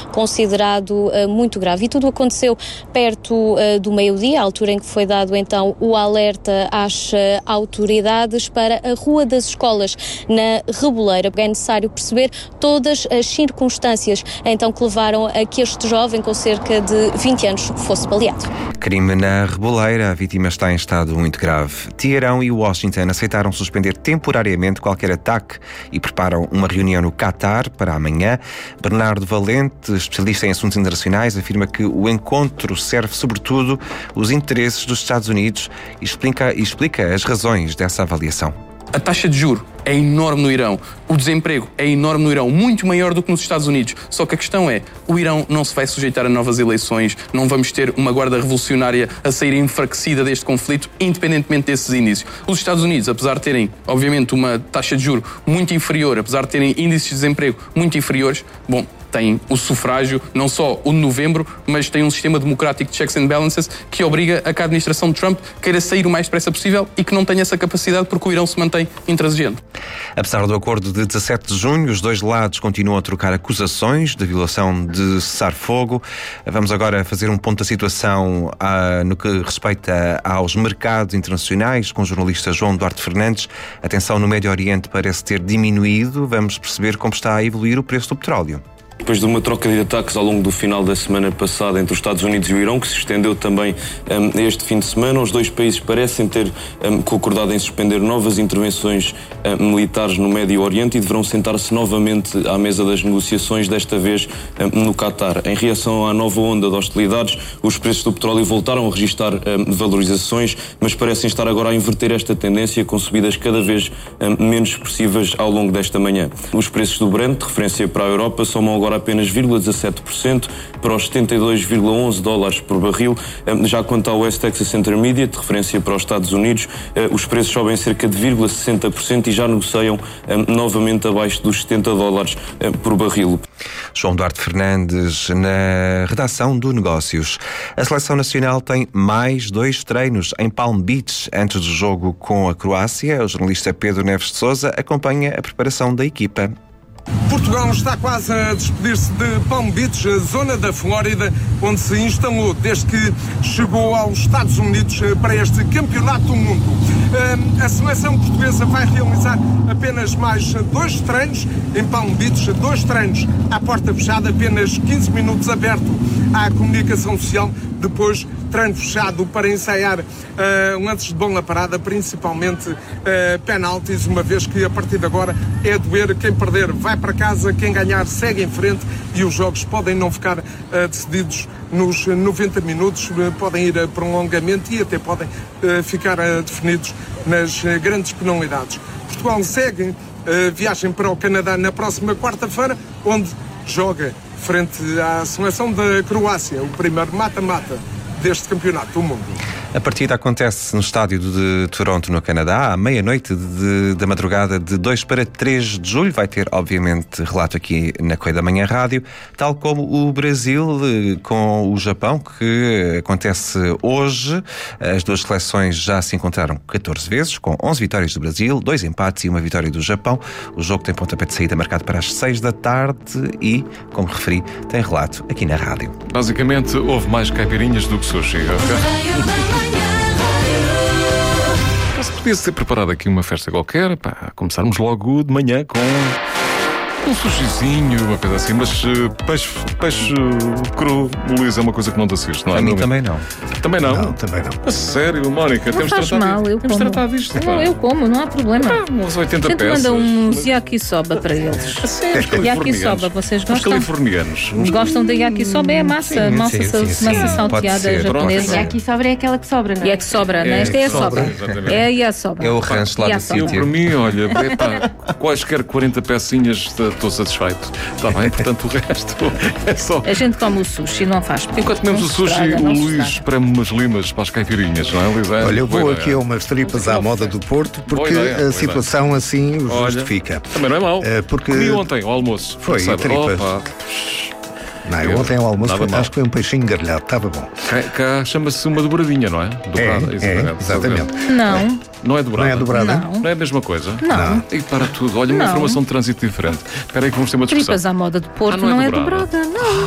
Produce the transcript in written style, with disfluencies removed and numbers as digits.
considerado muito grave. E tudo aconteceu perto do meio-dia, a altura em que foi dado então o alerta às autoridades para a Rua das Escolas, na Reboleira. É necessário perceber todas as circunstâncias então que levaram a que este jovem com cerca de 20 anos fosse baleado. Crime na Reboleira. A vítima está em estado muito grave. Teherão e Washington aceitaram suspender temporariamente qualquer ataque e preparam uma reunião no Qatar para amanhã. Bernardo Valente, especialista em assuntos internacionais, afirma que o encontro serve sobretudo os interesses dos Estados Unidos e explica as razões dessa avaliação. A taxa de juros é enorme no Irão, o desemprego é enorme no Irão, muito maior do que nos Estados Unidos. Só que a questão é, o Irão não se vai sujeitar a novas eleições, não vamos ter uma guarda revolucionária a sair enfraquecida deste conflito, independentemente desses índices. Os Estados Unidos, apesar de terem, obviamente, uma taxa de juros muito inferior, apesar de terem índices de desemprego muito inferiores, tem o sufrágio, não só o de novembro, mas tem um sistema democrático de checks and balances que obriga a que a administração de Trump queira sair o mais depressa possível e que não tenha essa capacidade porque o Irão se mantém intransigente. Apesar do acordo de 17 de junho, os dois lados continuam a trocar acusações de violação de cessar-fogo. Vamos agora fazer um ponto da situação no que respeita aos mercados internacionais com o jornalista João Duarte Fernandes. A tensão no Médio Oriente parece ter diminuído. Vamos perceber como está a evoluir o preço do petróleo. Depois de uma troca de ataques ao longo do final da semana passada entre os Estados Unidos e o Irão, que se estendeu também este fim de semana, os dois países parecem ter concordado em suspender novas intervenções militares no Médio Oriente e deverão sentar-se novamente à mesa das negociações, desta vez no Qatar. Em reação à nova onda de hostilidades, os preços do petróleo voltaram a registrar valorizações, mas parecem estar agora a inverter esta tendência com subidas cada vez menos expressivas ao longo desta manhã. Os preços do Brent, de referência para a Europa, somam agora apenas 0,17% para os 72,11 dólares por barril. Já quanto ao West Texas Intermediate, de referência para os Estados Unidos, os preços sobem cerca de 0,60% e já negociam novamente abaixo dos 70 dólares por barril. João Duarte Fernandes, na redação do Negócios. A Seleção Nacional tem mais 2 treinos em Palm Beach antes do jogo com a Croácia. O jornalista Pedro Neves de Sousa acompanha a preparação da equipa. Portugal está quase a despedir-se de Palm Beach, a zona da Flórida, onde se instalou desde que chegou aos Estados Unidos para este Campeonato do Mundo. A seleção portuguesa vai realizar apenas mais 2 treinos em Palm Beach, 2 treinos à porta fechada, apenas 15 minutos aberto à comunicação social, depois treino fechado para ensaiar lances de bola parada, principalmente penaltis, uma vez que a partir de agora é doer. Quem perder vai para casa, quem ganhar segue em frente e os jogos podem não ficar decididos nos 90 minutos, podem ir a prolongamento e até podem ficar definidos nas grandes penalidades. Portugal segue viagem para o Canadá na próxima quarta-feira, onde joga frente à seleção da Croácia, o primeiro mata-mata deste Campeonato do Mundo. A partida acontece no estádio de Toronto, no Canadá, à meia-noite da madrugada de 2 para 3 de julho. Vai ter, obviamente, relato aqui na Correio da Manhã Rádio, tal como o Brasil com o Japão, que acontece hoje. As duas seleções já se encontraram 14 vezes, com 11 vitórias do Brasil, 2 empates e 1 vitória do Japão. O jogo tem pontapé de saída marcado para as 6 da tarde e, como referi, tem relato aqui na rádio. Basicamente, houve mais caipirinhas do que sushi, ok? Podia-se ter preparado aqui uma festa qualquer, começarmos logo de manhã com um sushizinho, uma coisa assim, mas peixe cru, Luís, é uma coisa que não te assiste, não é? A mim também não. Também não? Não, também não. A sério, Mónica, não faz mal, eu temos como. tratado disto. Não, eu como, não há problema. Uns 80 a gente peças. manda uns yakisoba para eles. Yakisoba, vocês gostam? Os californianos. Gostam da yakisoba? É a massa, massa salteada japonesa. Yakisoba é aquela que sobra, não é? E é que sobra, não é? Esta é a soba. Exatamente. É a yasoba. É o rancho lá do sítio. Eu, para mim, olha, quaisquer 40 pecinhas estou satisfeito. Está bem? Portanto, o resto é só... A gente come o sushi, não faz. Enquanto comemos o sushi, o Luís espreme umas limas para as caipirinhas, não é, Luís? Olha, eu vou aqui a umas tripas à moda do Porto, porque a situação assim o justifica. Também não é mau. Porque... Comi ontem ao almoço. Foi, tripas. Não, eu ontem ao almoço acho que foi um peixinho grelhado, estava bom. Cá chama-se uma dobradinha, não é? Dobrada, exatamente. Não. Não é dobrada? Não é dobrada? Não. Não é a mesma coisa? Não. E para tudo. Olha, uma informação de trânsito diferente. Espera aí que vamos ter uma discussão. Tripas à moda do Porto não é dobrada, não.